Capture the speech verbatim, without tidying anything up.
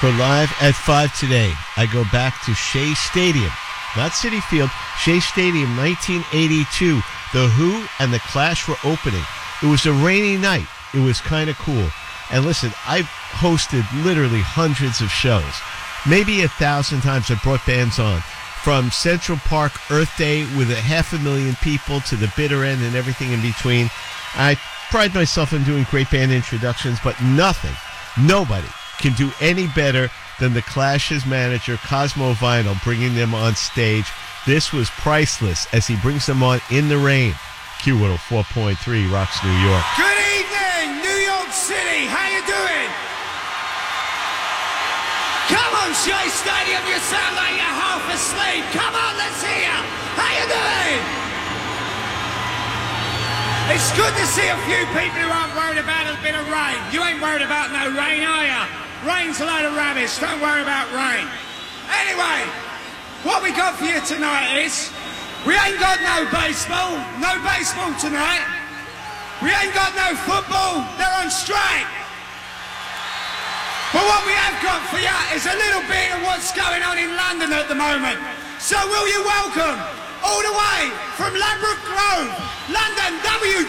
For Live at five today, I go back to Shea Stadium, not Citi Field, Shea Stadium, nineteen eighty-two. The Who and The Clash were opening. It was a rainy night. It was kind of cool. And listen, I've hosted literally hundreds of shows. Maybe a thousand times I brought bands on. From Central Park Earth Day with a half a million people to the bitter end and everything in between. I pride myself in doing great band introductions, but nothing, nobody can do any better than The Clash's manager, Cosmo Vinyl, bringing them on stage. This was priceless as he brings them on in the rain. Q one oh four point three rocks New York. Good evening, New York City. How you doing? Come on, Shea Stadium. You sound like you're half asleep. Come on, let's hear you. How you doing? It's good to see a few people who aren't worried about a bit of rain. You ain't worried about no rain, are you? Rain's a load of rubbish. Don't worry about rain. Anyway, what we got for you tonight is, we ain't got no baseball. No baseball tonight. We ain't got no football. They're on strike. But what we have got for you is a little bit of what's going on in London at the moment. So will you welcome, all the way from Ladbroke Grove, London, W